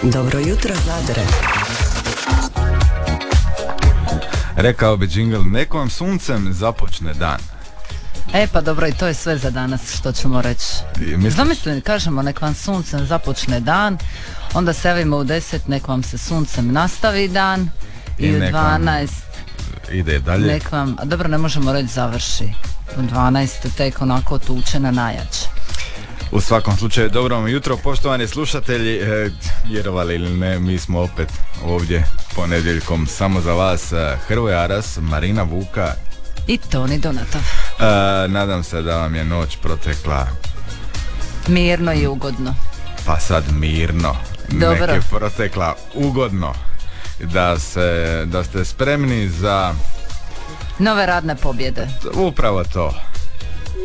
Dobro jutro, Zadre. Rekao bi džingl, nek vam suncem započne dan. Pa dobro, i to je sve za danas što ćemo reći. Zamislite, kažemo nek vam suncem započne dan, onda se javimo u 10, nek vam se suncem nastavi dan i u 12 ide dalje. Nek vam, a dobro, ne možemo reći završi. U 12 tek onako tuče na najjače. U svakom slučaju, dobro vam jutro, poštovani slušatelji, vjerovali ili ne, mi smo opet ovdje ponedjeljkom samo za vas. Hrvoje Aras, Marina Vuka i Toni Donatov. Nadam se da vam je noć protekla mirno i ugodno. Pa sad mirno. Dobro. Nek je protekla ugodno. Da ste spremni za nove radne pobjede. Upravo to.